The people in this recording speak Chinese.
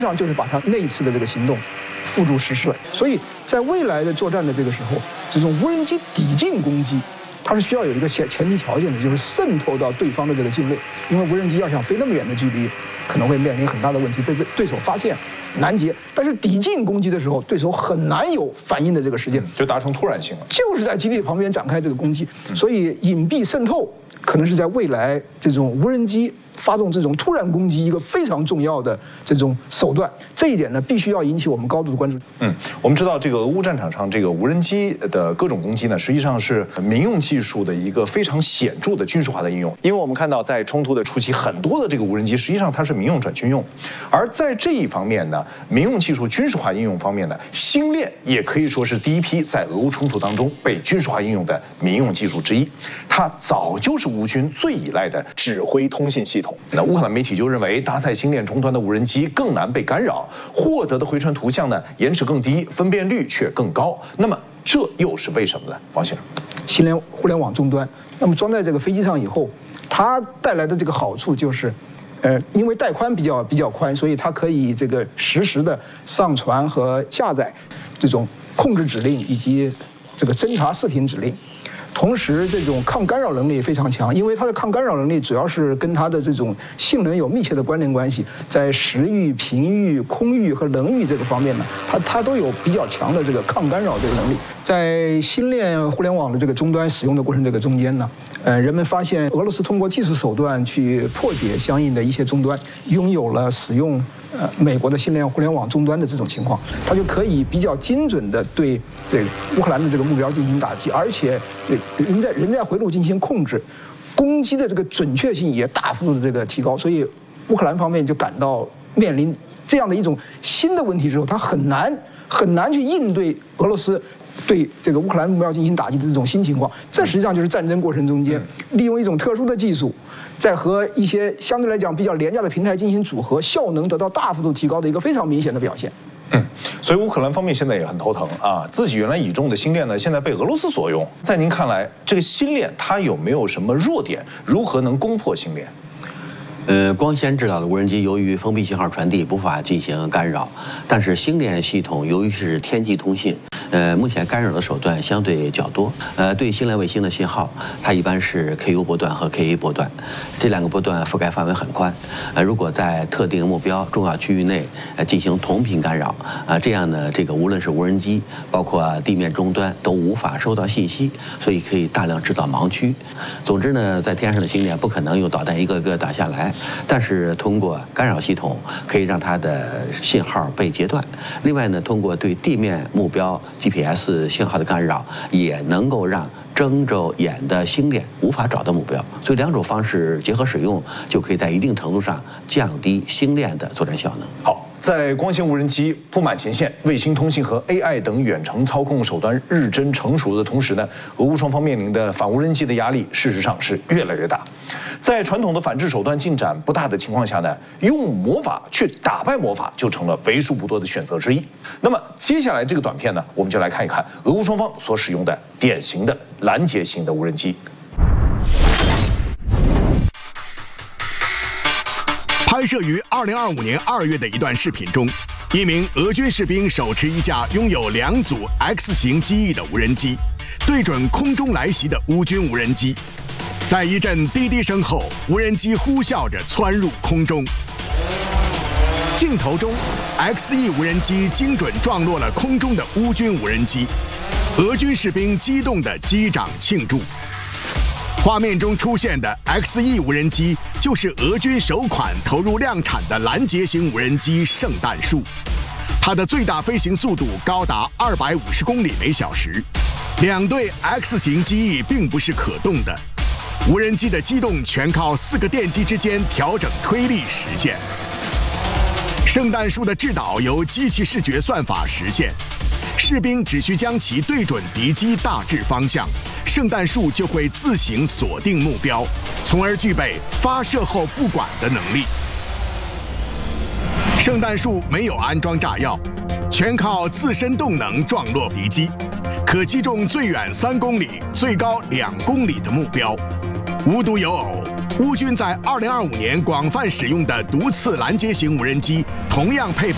上就是把它那一次的这个行动付诸实施了。所以在未来的作战的这个时候，这种无人机抵近攻击，它是需要有一个前提条件的，就是渗透到对方的这个境内，因为无人机要想飞那么远的距离，可能会面临很大的问题，被对手发现难解。但是抵近攻击的时候，对手很难有反应的这个时间， 就达成突然性了， 就是在基地旁边展开这个攻击。所以隐蔽渗透可能是在未来这种无人机发动这种突然攻击一个非常重要的这种手段，这一点呢，必须要引起我们高度的关注。 我们知道这个俄乌战场上这个无人机的各种攻击呢，实际上是民用技术的一个非常显著的军事化的应用。因为我们看到在冲突的初期，很多的这个无人机实际上它是民用转军用，而在这一方面呢，民用技术军事化应用方面呢，星链也可以说是第一批在俄乌冲突当中被军事化应用的民用技术之一。它早就是乌军最依赖的指挥通信系统。那乌克兰媒体就认为，搭载星链终端的无人机更难被干扰，获得的回传图像呢延迟更低，分辨率却更高。那么这又是为什么呢？王先生， 星链互联网终端，那么装在这个飞机上以后，它带来的这个好处就是，因为带宽比较宽，所以它可以这个实时的上传和下载这种控制指令以及这个侦察视频指令。同时，这种抗干扰能力非常强，因为它的抗干扰能力主要是跟它的这种性能有密切的关联关系，在时域、频域、空域和能域这个方面呢，它都有比较强的这个抗干扰这个能力。在星链互联网的这个终端使用的过程这个中间呢，人们发现俄罗斯通过技术手段去破解相应的一些终端，拥有了使用美国的星链互联网终端的这种情况，它就可以比较精准的对这个乌克兰的这个目标进行打击，而且人在回路进行控制，攻击的这个准确性也大幅度的这个提高，所以乌克兰方面就感到面临这样的一种新的问题之后，它很难去应对俄罗斯对这个乌克兰目标进行打击的这种新情况。这实际上就是战争过程中间利用一种特殊的技术，在和一些相对来讲比较廉价的平台进行组合，效能得到大幅度提高的一个非常明显的表现。 所以乌克兰方面现在也很头疼啊，自己原来倚重的星链呢，现在被俄罗斯所用。在您看来，这个星链它有没有什么弱点？如何能攻破星链？ 光纤制导的无人机由于封闭信号传递无法进行干扰，但是星链系统由于是天际通信，目前干扰的手段相对较多。对星链卫星的信号，它一般是 KU 波段和 KA 波段，这两个波段覆盖范围很宽。如果在特定目标重要区域内进行同频干扰，这样呢，这个无论是无人机，包括地面终端都无法收到信息，所以可以大量制造盲区。总之呢，在天上的星链不可能用导弹一个个打下来。但是通过干扰系统，可以让它的信号被截断。另外呢，通过对地面目标 GPS 信号的干扰，也能够让睁着眼的星链无法找到目标。所以两种方式结合使用，就可以在一定程度上降低星链的作战效能。 好。在光纤无人机铺满前线、卫星通信和 AI 等远程操控手段日臻成熟的同时呢，俄乌双方面临的反无人机的压力，事实上是越来越大。在传统的反制手段进展不大的情况下呢，用魔法去打败魔法就成了为数不多的选择之一。那么接下来这个短片呢，我们就来看一看俄乌双方所使用的典型的拦截型的无人机。 拍摄于2025年2月的一段视频中，一名俄军士兵手持一架拥有2组 X 型机翼的无人机，对准空中来袭的乌军无人机。在一阵滴滴声后，无人机呼啸着窜入空中。镜头中 ，XE 无人机精准撞落了空中的乌军无人机，俄军士兵激动地击掌庆祝。画面中出现的 XE 无人机就是俄军首款投入量产的拦截型无人机圣诞树，它的最大飞行速度高达250公里每小时。两对 X 型机翼并不是可动的，无人机的机动全靠4个电机之间调整推力实现。圣诞树的制导由机器视觉算法实现，士兵只需将其对准敌机大致方向，圣诞树就会自行锁定目标，从而具备发射后不管的能力。圣诞树没有安装炸药，全靠自身动能撞落敌机，可击中最远3公里、最高2公里的目标。无独有偶，乌军在2025年广泛使用的毒刺拦截型无人机同样配备